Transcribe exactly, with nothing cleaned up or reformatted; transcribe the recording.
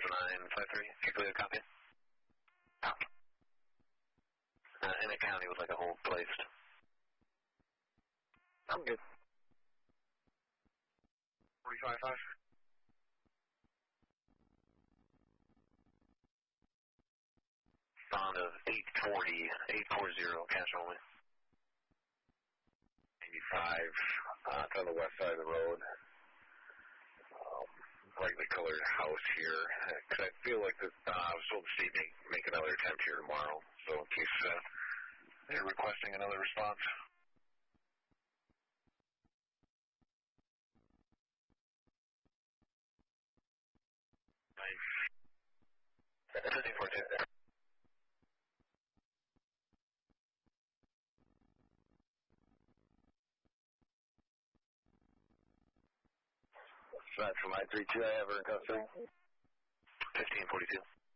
nine five three. You clear the copy? Uh, in a county with like a hold placed. I'm good. forty-five five. Sound of eight forty, eight forty, cash only. eighty-five, uh, it's on the west side of the road. Um, brightly colored house here. Cause I feel like this, uh, I was told the state make, make another attempt here tomorrow. So in case uh, they're requesting another response. fifteen forty-two. That's for my three two I have her in custody. fifteen forty-two.